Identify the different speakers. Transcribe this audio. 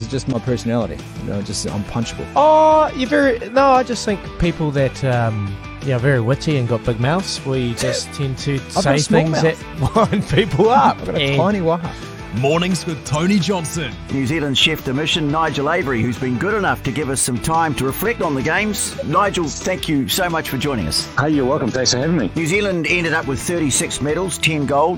Speaker 1: just my personality? Just I'm punchable.
Speaker 2: Oh, I just think people that are very witty and got big mouths, we just tend to say things that wind people up.
Speaker 1: I've got a tiny waha.
Speaker 3: Mornings with Tony Johnson.
Speaker 4: New Zealand chef de mission Nigel Avery, who's been good enough to give us some time to reflect on the games. Nigel, thank you so much for joining us.
Speaker 5: Hey, you're welcome. Thanks for having me.
Speaker 4: New Zealand ended up with 36 medals, 10 gold,